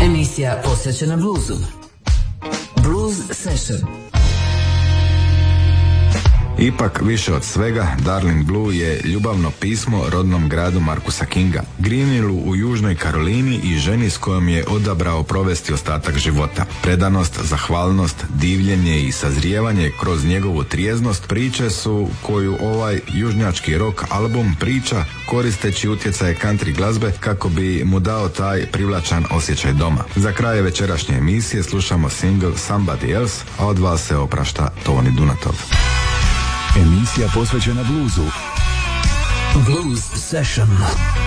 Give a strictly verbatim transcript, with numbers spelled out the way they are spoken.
Emisija posvećena bluzu. Blues Session. Ipak, više od svega, Darling Blue je ljubavno pismo rodnom gradu Marcusa Kinga, Greenhillu u Južnoj Karolini i ženi s kojom je odabrao provesti ostatak života. Predanost, zahvalnost, divljenje i sazrijevanje kroz njegovu trijeznost priče su koju ovaj južnjački rock album priča koristeći utjecaje country glazbe kako bi mu dao taj privlačan osjećaj doma. Za kraj večerašnje emisije slušamo single Somebody Else, a od vas se oprašta Toni Dunatov. Emisija posvećena bluzu. Blues Session.